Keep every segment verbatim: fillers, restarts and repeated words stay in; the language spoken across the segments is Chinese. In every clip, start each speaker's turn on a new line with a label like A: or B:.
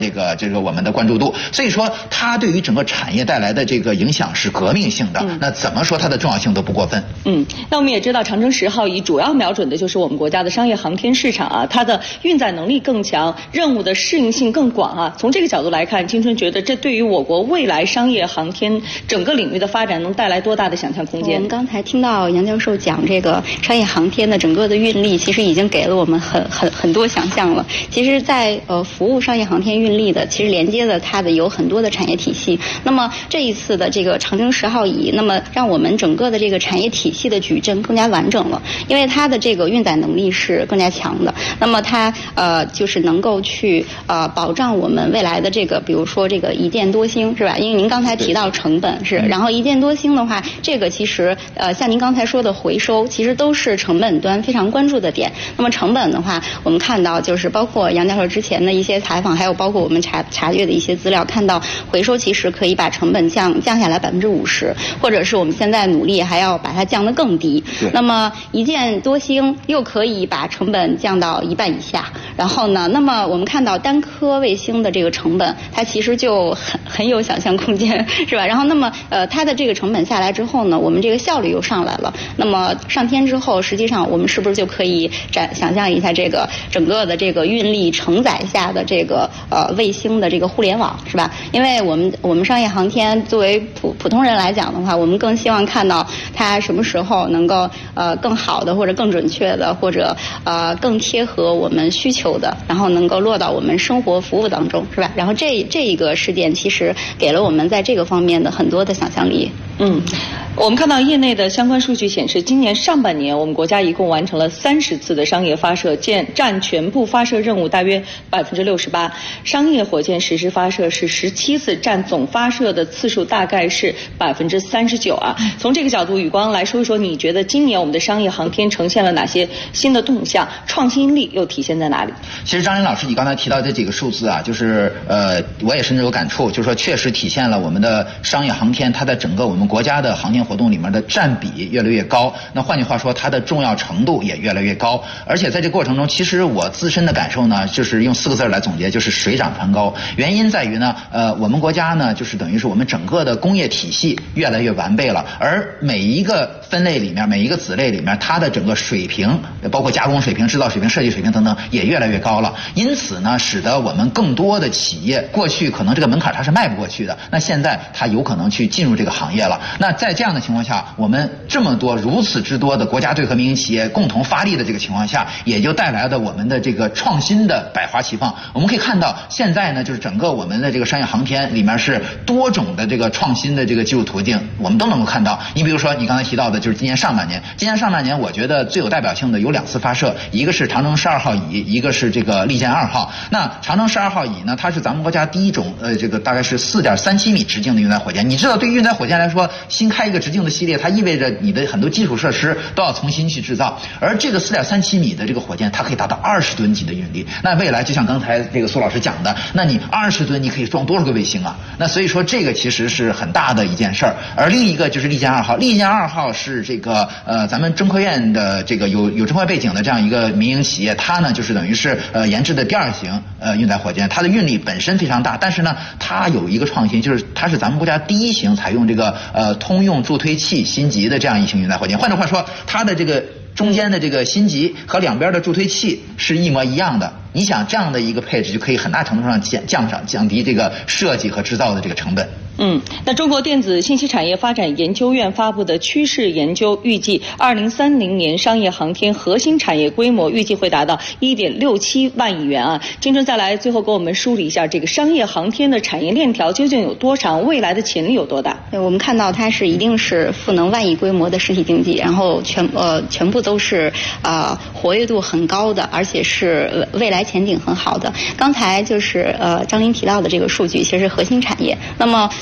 A: 这个这个我们的关注度，所以说它对于整个产业带来的这个影响是革命性的。嗯、那怎么说它的重要性都不过分。
B: 嗯，那我们也知道长征十号乙主要瞄准的就是我们国家的商业航天市场啊，它的运载能力更强，任务的适应性更广啊。从这个角度来看，金春觉得这对于我国未来商业航天整个领域的发展能带来多大的想象空间？
C: 我们刚才听到杨教授讲这个商业航天的整个的运力，其实已经给了我们很很很多想象了。其实在，在呃服务商业航天运力的，其实连接了它的有很多的产业体系。那么这一次的这个长征十号乙，那么让我们整个的这个产业体系的矩阵更加完整了，因为它的这个运载能力是更加强的。那么它呃就是能够去呃保障我们未来的这个，比如说这个一箭多星，是吧？因为您刚才提到成本是，然后一箭多星的话，这个其实呃像您刚才说的回收，其实都是成本端非常关注的点。那么成本的话，我们看到就是包括杨教授之前的一些采访，还有包括我们查查阅的一些资料，看到回收其实可以把成本降降下来百分之五十，或者是我们现在努力还要把它降得更低。那么一箭多星又可以把成本降到一半以下。然后呢，那么我们看到单颗卫星的这个成本，它其实就很很有想象空间，是吧？然后那么呃它的这个成本下来之后呢，我们这个效率又上来了。那么上天之后，实际上我们是不是就可以展想象一下这个整个的这个运力承载下的这个呃卫星的这个互联网，是吧？因为我们我们商业航天作为普普通人来讲的话，我们更希望看到它什么时候能够呃更好的或者更准确的或者呃更贴合我们需求的，然后能够落到我们生活服务当中，是吧？然后这这一个事件其实给了我们在这个方面的很多的想象力。
B: 嗯，我们看到业内的相关数据显示，今年上半年我们国家一共完成了三十次的商业发射，占占全部发射任务大约百分之六十八。商业火箭实施发射是十七次，占总发射的次数大概是百分之三十九啊。从这个角度，宇光来说一说，你觉得今年我们的商业航天呈现了哪些新的动向？创新力又体现在哪里？
A: 其实张林老师，你刚才提到这几个数字啊，就是呃，我也深有感触，就是说确实体现了我们的商业航天它在整个我们国家的航天活动里面的占比越来越高。那换句话说，它的重要程度也越来越高。而且在这过程中，其实我自身的感受呢，就是用四个字来总结，就是水涨船高。原因在于呢，呃，我们国家呢，就是等于是我们整个的工业体系越来越完备了，而每一个分类里面，每一个子类里面，它的整个水平，包括加工水平、制造水平、设计水平等等，也越来越高了。因此呢，使得我们更多的企业，过去可能这个门槛它是迈不过去的，那现在它有可能去进入这个行业了。那在这样的情况下，我们这么多如此之多的国家队和民营企业共同发力的这个情况下，也就带来了我们的这个创新的百花齐放。我们可以看到，现在呢，就是整个我们的这个商业航天里面是多种的这个创新的这个技术途径，我们都能够看到。你比如说你刚才提到的，就是今年上半年，今年上半年我觉得最有代表性的有两次发射，一个是长征十二号乙，一个是这个利剑二号。那长征十二号乙呢，它是咱们国家第一种呃这个大概是四点三七米直径的运载火箭。你知道，对于运载火箭来说，新开一个直径的系列，它意味着你的很多基础设施都要重新去制造。而这个四点三七米的这个火箭，它可以达到二十吨级的运力。那未来就像刚才这个苏老师讲的，那你二十吨你可以装多少个卫星啊？那所以说这个其实是很大的一件事儿。而另一个就是利剑二号，利剑二号是这个呃咱们中科院的这个有有中科背景的这样一个民营企业，它呢就是等于是呃研制的第二型呃运载火箭，它的运力本身非常大，但是呢它有一个创新，就是它是咱们国家第一型采用这个呃通用助推器芯级的这样一型运载火箭。换句话说，它的这个中间的这个芯级和两边的助推器是一模一样的。你想这样的一个配置就可以很大程度上降降上降低这个设计和制造的这个成本。
B: 嗯，那中国电子信息产业发展研究院发布的趋势研究预计，二零三零年商业航天核心产业规模预计会达到一点六七万亿元啊。金春再来最后给我们梳理一下这个商业航天的产业链条究竟有多长，未来的潜力有多大？
C: 对，我们看到它是一定是赋能万亿规模的实体经济，然后全呃全部都是啊、呃、活跃度很高的，而且是未来前景很好的。刚才就是呃张琳提到的这个数据，其实是核心产业。那么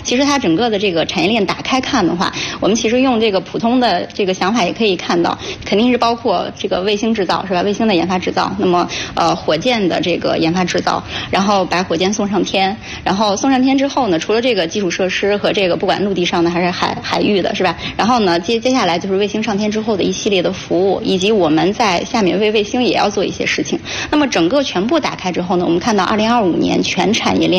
C: 其实它整个的这个产业链打开看的话，我们其实用这个普通的这个想法也可以看到，肯定是包括这个卫星制造是吧？卫星的研发制造，那么呃火箭的这个研发制造，然后把火箭送上天，然后送上天之后呢，除了这个基础设施和这个不管陆地上的还是海海域的是吧？然后呢接接下来就是卫星上天之后的一系列的服务，以及我们在下面为卫星也要做一些事情。那么整个全部打开之后呢，我们看到二零二五年全产业链